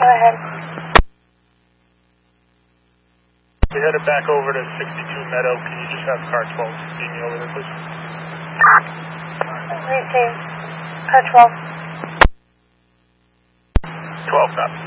ahead. We headed back over to 62 Meadow. Can you just have car 12 meet me over there, please? Receive. Car 12. 12, copy.